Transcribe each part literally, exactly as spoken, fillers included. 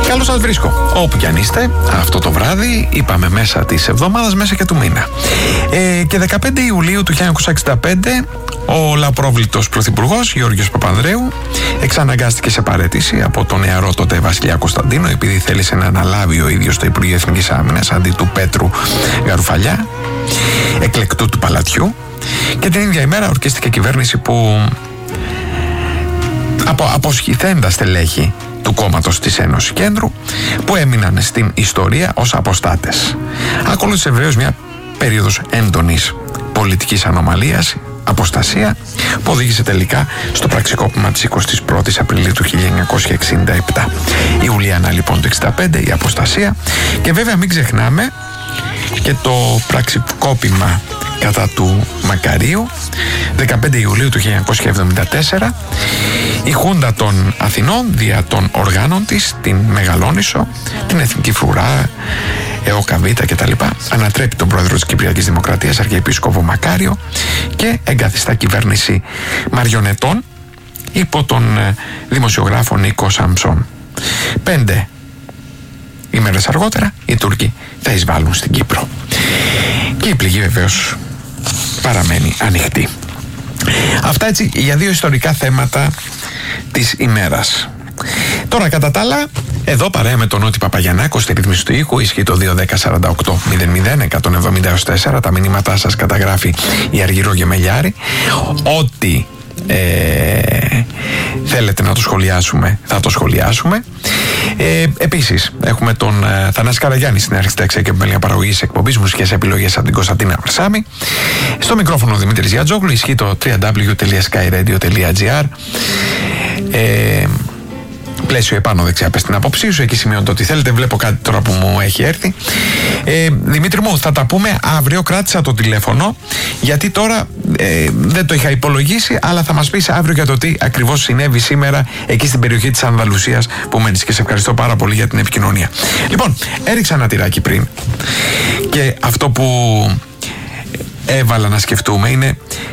Καλώς σας βρίσκω όπου κι αν είστε αυτό το βράδυ, είπαμε μέσα της εβδομάδας, μέσα και του μήνα. Ε, και δεκαπέντε Ιουλίου του χίλια εννιακόσια εξήντα πέντε ο λαοπρόβλητος πρωθυπουργός Γιώργος Παπανδρέου εξαναγκάστηκε σε παραίτηση από τον νεαρό τότε βασιλιά Κωνσταντίνο, επειδή θέλησε να αναλάβει ο ίδιος το Υπουργείο Εθνικής Άμυνας αντί του Πέτρου Γαρουφαλιά, εκλεκτού του παλατιού. Και την ίδια ημέρα ορκίστηκε κυβέρνηση που απο, αποσχηθέντα στελέχη του κόμματος της Ένωσης Κέντρου, που έμειναν στην ιστορία ως αποστάτες. Ακολούθησε βεβαίως μια περίοδος έντονης πολιτικής ανομαλίας, αποστασία, που οδήγησε τελικά στο πραξικόπημα της εικοστής πρώτης Απριλίου του χίλια εννιακόσια εξήντα επτά. Ιουλιανά λοιπόν το εξήντα πέντε, η αποστασία, και βέβαια μην ξεχνάμε και το πραξικόπημα κατά του Μακαρίου, δεκαπέντε Ιουλίου του χίλια εννιακόσια εβδομήντα τέσσερα, η Χούντα των Αθηνών δια των οργάνων της, την Μεγαλόνισσο, την Εθνική Φρουρά, ΕΟΚΑ Β κτλ, ανατρέπει τον πρόεδρο της Κυπριακής Δημοκρατίας, Αρχιεπίσκοπο Μακάριο, και εγκαθιστά κυβέρνηση μαριονετών υπό τον δημοσιογράφο Νίκο Σαμψόν. Πέντε ημέρες αργότερα οι Τούρκοι θα εισβάλλουν στην Κύπρο. Και η πληγή βεβαίως παραμένει ανοιχτή. Αυτά έτσι για δύο ιστορικά θέματα της ημέρας. Τώρα κατά τα άλλα, εδώ παρέα με τον Νότι Παπαγιαννάκο στη ρύθμιση του ήχου, ισχύει το δύο δέκα σαράντα οκτώ μηδέν μηδέν εκατόν εβδομήντα έως τέσσερα. Τα μηνύματά σας καταγράφει η Αργυρό Γεμελιάρη. Ό,τι ε, θέλετε να το σχολιάσουμε, θα το σχολιάσουμε. Ε, επίσης, έχουμε τον ε, Θανάση Καραγιάννη στην αρχιτέξια και επιμέλεια παραγωγής εκπομπής, μουσικές επιλογές από την Κωνσταντίνα Βρσάμη. Στο μικρόφωνο ο Δημήτρης Γιατζόγλου, ισχύει το double-u double-u double-u τελεία skyradio τελεία gr. Ε, πλαίσιο επάνω δεξιά, πες την άποψή σου, εκεί σημειώνω ότι θέλετε. Βλέπω κάτι τώρα που μου έχει έρθει. Ε, Δημήτρη μου, θα τα πούμε αύριο. Κράτησα το τηλέφωνο γιατί τώρα ε, δεν το είχα υπολογίσει, αλλά θα μας πεις αύριο για το τι ακριβώς συνέβη σήμερα εκεί στην περιοχή της Ανδαλουσίας που μένεις, και σε ευχαριστώ πάρα πολύ για την επικοινωνία. Λοιπόν, έριξα ένα τυράκι πριν και αυτό που έβαλα να σκεφτούμε είναι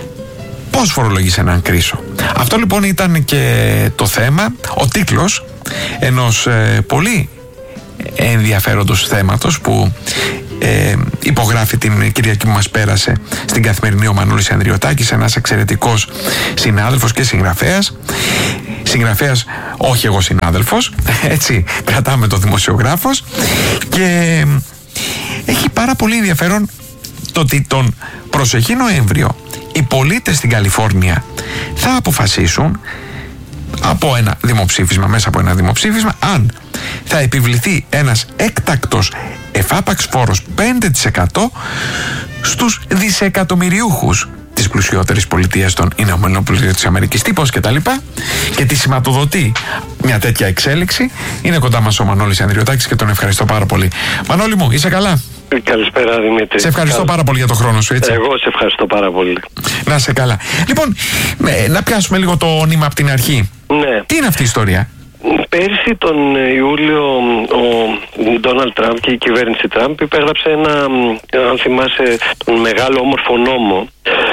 πώς φορολογείς έναν κρίσο. Αυτό λοιπόν ήταν και το θέμα, ο τίτλος ενός ε, πολύ ενδιαφέροντος θέματος που ε, υπογράφει την Κυριακή που μας πέρασε στην Καθημερινή ο Μανώλης Ανδριωτάκης, ένας εξαιρετικός συνάδελφος και συγγραφέας. Συγγραφέας, όχι εγώ συνάδελφος, έτσι κρατάμε το δημοσιογράφος, και έχει πάρα πολύ ενδιαφέρον το ότι τον προσεχή Νοέμβριο οι πολίτες στην Καλιφόρνια θα αποφασίσουν από ένα δημοψήφισμα, μέσα από ένα δημοψήφισμα, αν θα επιβληθεί ένας έκτακτος εφάπαξ φόρος πέντε τοις εκατό στους δισεκατομμυριούχους της πλουσιότερης πολιτείας των Ηνωμένων Πολιτειών της Αμερικής, τύπος και τα λοιπά, και τη σηματοδοτεί μια τέτοια εξέλιξη. Είναι κοντά μας ο Μανώλης Ανδριωτάκης και τον ευχαριστώ πάρα πολύ. Μανώλη μου, είσαι καλά? Καλησπέρα Δημήτρη. Σε ευχαριστώ Καλ... πάρα πολύ για το χρόνο σου, έτσι. Εγώ σε ευχαριστώ πάρα πολύ. Να είσαι καλά. Λοιπόν, να πιάσουμε λίγο το νήμα από την αρχή. Ναι. Τι είναι αυτή η ιστορία? Πέρσι τον Ιούλιο ο Ντόναλντ Τραμπ και η κυβέρνηση Τραμπ υπέγραψε ένα, αν θυμάσαι, τον μεγάλο όμορφο νόμο,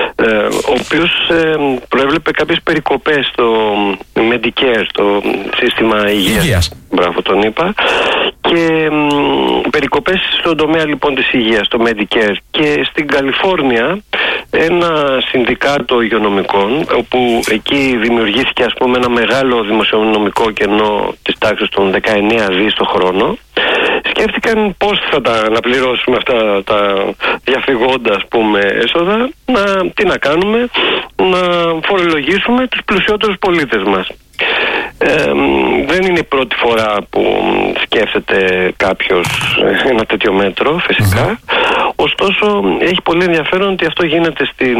ο οποίος προέβλεπε κάποιες περικοπές στο Medicare, στο σύστημα υγείας. Υγείας. Μπράβο, τον είπα. Και μ, περικοπές στον τομέα λοιπόν της υγείας, το Medicare. Και στην Καλιφόρνια ένα συνδικάτο υγειονομικών, όπου εκεί δημιουργήθηκε ας πούμε ένα μεγάλο δημοσιονομικό κενό της τάξης των δεκαεννέα δις το χρόνο, σκέφτηκαν πώς θα τα αναπληρώσουμε αυτά τα διαφυγόντα ας πούμε έσοδα, να, τι να κάνουμε, να φορολογήσουμε τους πλουσιότερους πολίτες μας. Ε, δεν είναι η πρώτη φορά που σκέφτεται κάποιος ένα τέτοιο μέτρο, φυσικά. Mm-hmm. Ωστόσο έχει πολύ ενδιαφέρον ότι αυτό γίνεται στην,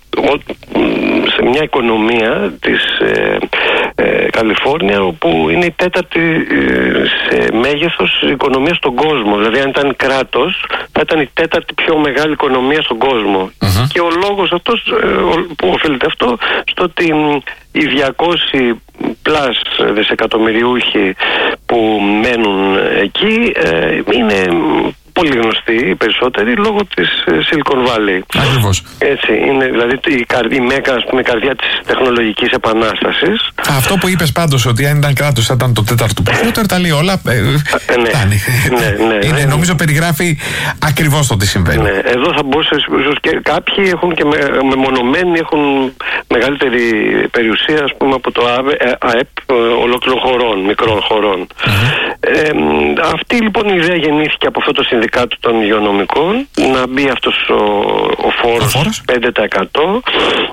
σε μια οικονομία της ε, ε, Καλιφόρνια, όπου είναι η τέταρτη ε, σε μέγεθος οικονομία στον κόσμο. Δηλαδή αν ήταν κράτος θα ήταν η τέταρτη πιο μεγάλη οικονομία στον κόσμο. Mm-hmm. Και ο λόγος αυτός ε, που οφείλεται αυτό στο ότι οι διακόσιοι πλάς δισεκατομμυριούχοι που μένουν εκεί ε, είναι πολύ γνωστοί οι περισσότεροι λόγω της Silicon Valley. Ακριβώς. Έτσι, είναι δηλαδή η, καρ, η μέκα, ας πούμε, καρδιά της τεχνολογικής επανάστασης. Αυτό που είπες πάντως, ότι αν ήταν κράτος θα ήταν το τέταρτο περισσότερο, τα λέει όλα. Ε, ε, ναι. ναι, ναι, είναι, ναι, νομίζω περιγράφει ακριβώς το τι συμβαίνει. Ναι, εδώ θα μπορούσε ίσως και κάποιοι έχουν και με, μεμονωμένοι έχουν μεγαλύτερη περιουσία, ας πούμε, από το ΑΕΠ ολόκληρων χωρών, μικρών χωρών. Mm-hmm. Ε, αυτή λοιπόν η ιδέα γεννήθηκε από αυτό το συνδικάτο των υγειονομικών, να μπει αυτός ο, ο φόρος, ο φόρος? πέντε τοις εκατό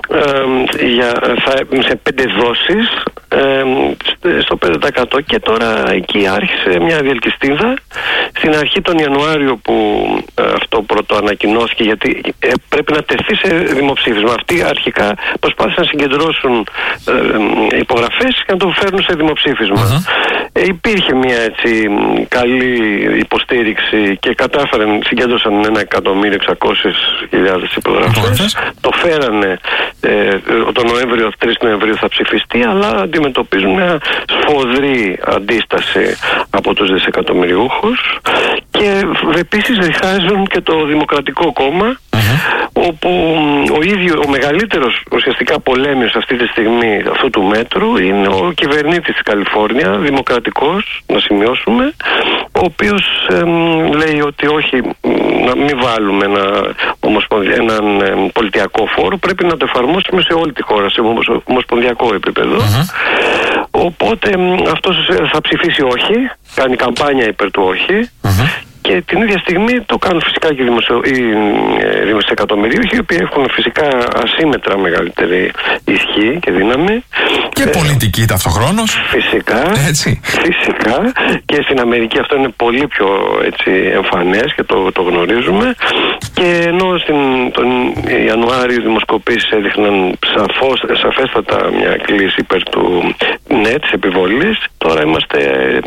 ε, για, θα, σε πέντε δόσεις ε, στο πέντε τοις εκατό, και τώρα εκεί άρχισε μια διελκυστίδα. Στην αρχή τον Ιανουάριο που ε, αυτό πρώτο ανακοινώθηκε, γιατί ε, πρέπει να τεθεί σε δημοψήφισμα. Αυτοί αρχικά προσπάθησαν να συγκεντρώσουν ε, υπογραφές και να το φέρουν σε δημοψήφισμα. Uh-huh. Ε, υπήρχε μια έτσι καλή υποστήριξη και κατάφεραν, συγκέντρωσαν ένα εκατομμύριο εξακόσιες χιλιάδες υπογραφές. Uh-huh. Το φέρανε ε, τον Νοέμβριο, τρεις Νοεμβρίου θα ψηφιστεί, αλλά αντιμετωπίζουν μια σφοδρή αντίσταση από τους δισεκατομμυριούχους, και επίσης διχάζουν και το Δημοκρατικό Κόμμα, uh-huh. όπου ο ίδιο, ο μεγαλύτερος ουσιαστικά πολέμιος αυτή τη στιγμή αυτού του μέτρου είναι ο κυβερνήτης της Καλιφόρνια, δημοκρατικός, να σημειώσουμε, ο οποίος ε, λέει ότι όχι, να μην βάλουμε ένα, έναν ε, πολιτιακό φόρο, πρέπει να το εφαρμόσουμε σε όλη τη χώρα, σε ομοσπονδιακό επίπεδο. Uh-huh. Οπότε ε, αυτός θα ψηφίσει όχι, κάνει καμπάνια υπέρ του όχι. Uh-huh. Και την ίδια στιγμή το κάνουν φυσικά και οι, δημοσιο... οι δημοσιοεκατομμυρίουχοι, οι οποίοι έχουν φυσικά ασύμετρα μεγαλύτερη ισχύ και δύναμη. Και ε, πολιτική ταυτοχρόνως. Φυσικά. Έτσι. Φυσικά. Και στην Αμερική αυτό είναι πολύ πιο έτσι, εμφανές και το, το γνωρίζουμε. Και ενώ στην, τον Ιανουάριο οι δημοσκοπήσεις έδειχναν σαφώς, σαφέστατα μια κλίση υπέρ του ναι, της επιβολής, τώρα είμαστε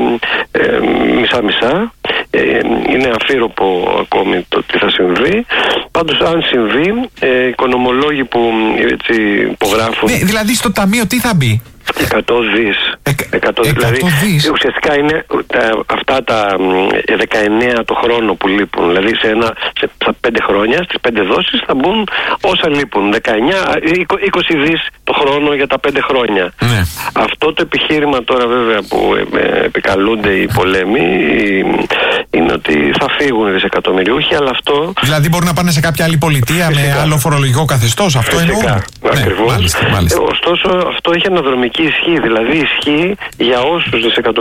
ε, ε, μισά-μισά. Ε, είναι αφύροπο ακόμη το τι θα συμβεί. Πάντως αν συμβεί, ε, οικονομολόγοι που έτσι υπογράφουν... Ναι, δηλαδή στο ταμείο τι θα μπει? εκατό δις. εκατό, δηλαδή δις. Ουσιαστικά είναι τα, αυτά τα δεκαεννέα το χρόνο που λείπουν. Δηλαδή σε ένα, σε, στα πέντε χρόνια, στις πέντε δόσεις θα μπουν όσα λείπουν. δεκαεννέα, είκοσι δις το χρόνο για τα πέντε χρόνια. Ναι. Αυτό το επιχείρημα τώρα βέβαια που ε, επικαλούνται οι πολέμοι είναι ότι θα φύγουν οι δισεκατομμυριούχοι, αλλά αυτό... Δηλαδή μπορούν να πάνε σε κάποια άλλη πολιτεία φυσικά, με άλλο φορολογικό καθεστώς. Αυτό εννοούν. Ακριβώς. Ναι, μάλιστα, μάλιστα. Ωστόσο αυτό έχει αναδρομική ισχύ. Δηλαδή ισχύει για όσους δισεκατομμυριούχους